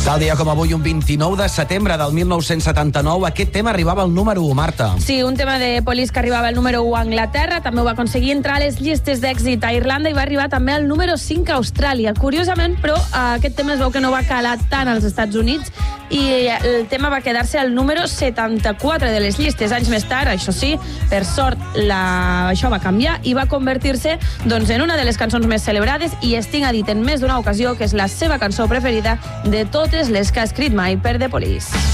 Tal dia com avui, un 29 de setembre del 1979, aquest tema arribava al número 1, Marta. Sí, un tema de Police que arribava al número 1 a Anglaterra, també ho va aconseguir entrar a les llistes d'èxit a Irlanda i va arribar també al número 5 a Austràlia. Curiosament, però, aquest tema es veu que no va calar tant als Estats Units i el tema va quedar-se al número 74 de les llistes. Anys més tard, això sí, per sort, això va canviar i va convertir-se en una de les cançons més celebrades, i Sting ha dit en més d'una ocasió que és la seva cançó preferida de totes les que ha escrit mai per The Police.